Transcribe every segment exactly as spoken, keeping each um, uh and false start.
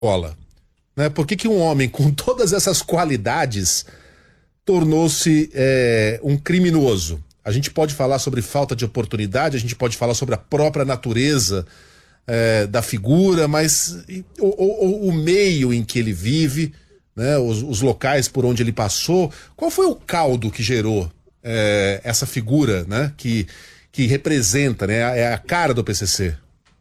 Cola, né? Por que que um homem com todas essas qualidades tornou-se é, um criminoso? A gente pode falar sobre falta de oportunidade, a gente pode falar sobre a própria natureza é, da figura, mas e, o, o, o meio em que ele vive, né, os, os locais por onde ele passou, qual foi o caldo que gerou é, essa figura, né, que, que representa, né, é a cara do P C C?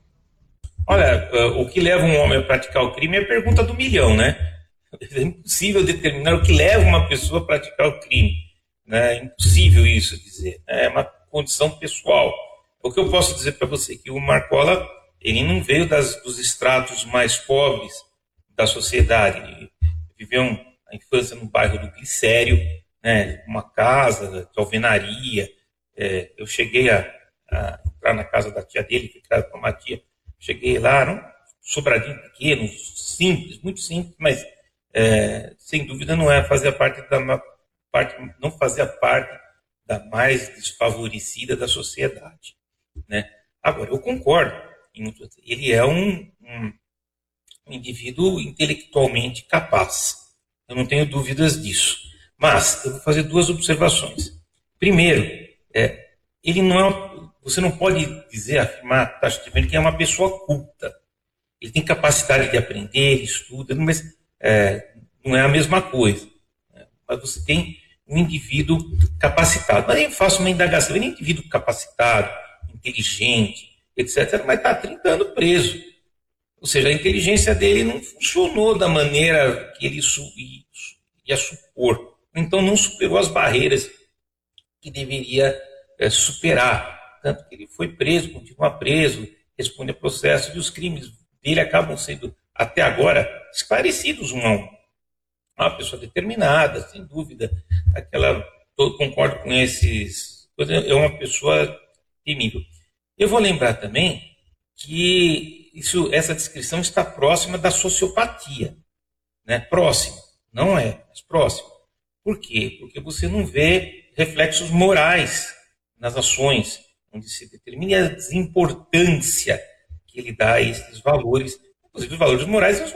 Olha, o que leva um homem a praticar o crime é a pergunta do milhão, né? É impossível determinar o que leva uma pessoa a praticar o crime, né? É impossível isso dizer. É uma condição pessoal. O que eu posso dizer para você é que o Marcola, ele não veio das, dos estratos mais pobres da sociedade. Ele viveu um, a infância no bairro do Glicério, né? Uma casa de alvenaria. É, eu cheguei a, a entrar na casa da tia dele, que era uma tia. Cheguei lá, era um sobradinho pequeno, simples, muito simples, mas é, sem dúvida não é fazia parte da parte, não fazia parte da mais desfavorecida da sociedade, né? Agora, eu concordo, ele é um, um, um indivíduo intelectualmente capaz, eu não tenho dúvidas disso, mas eu vou fazer duas observações. Primeiro, é, ele não é você não pode dizer, afirmar taxativamente que é uma pessoa culta. Ele tem capacidade de aprender, ele estuda, mas é, não é a mesma coisa. Né? Mas você tem um indivíduo capacitado. Mas eu faço uma indagação. Ele é um indivíduo capacitado, inteligente, etcétera, mas está há trinta anos preso. Ou seja, a inteligência dele não funcionou da maneira que ele ia supor. Então não superou as barreiras que deveria é, superar. Tanto que ele foi preso, continua preso, responde a processo, e os crimes dele acabam sendo, até agora, esclarecidos um a um. É uma pessoa determinada, sem dúvida, aquela, eu concordo com esses, é uma pessoa temível. Eu vou lembrar também que isso, essa descrição está próxima da sociopatia, né? Próxima, não é, mas próxima. Por quê? Porque você não vê reflexos morais nas ações, onde se determina a desimportância que ele dá a esses valores, inclusive os valores morais e os